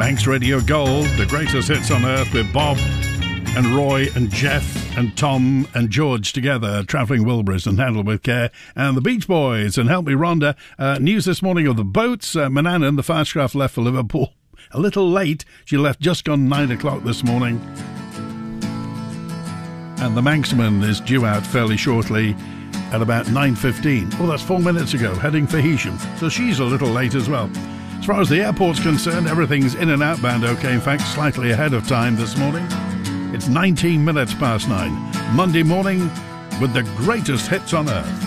Manx Radio Gold, the greatest hits on earth with Bob and Roy and Jeff and Tom and George together, Travelling Wilburys and Handled with Care, and the Beach Boys and Help Me Rhonda. News this morning of the boats. Manannan, the Fastcraft, left for Liverpool a little late. She left just gone 9 o'clock this morning. And the Manxman is due out fairly shortly at about 9:15. Oh, that's 4 minutes ago, heading for Heysham. So she's a little late as well. As far as the airport's concerned, everything's in and outbound okay. In fact, slightly ahead of time this morning. It's 19 minutes past 9. Monday morning with the greatest hits on earth.